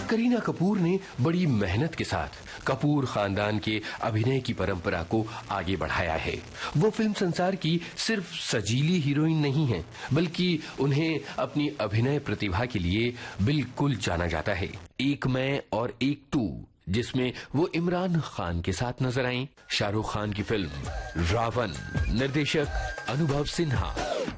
करीना कपूर ने बड़ी मेहनत के साथ कपूर खानदान के अभिनय की परंपरा को आगे बढ़ाया है। वो फिल्म संसार की सिर्फ सजीली हीरोइन नहीं है, बल्कि उन्हें अपनी अभिनय प्रतिभा के लिए बिल्कुल जाना जाता है। एक मैं और एक तू, जिसमें वो इमरान खान के साथ नजर आईं। शाहरुख खान की फिल्म रावण, निर्देशक अनुभव सिन्हा।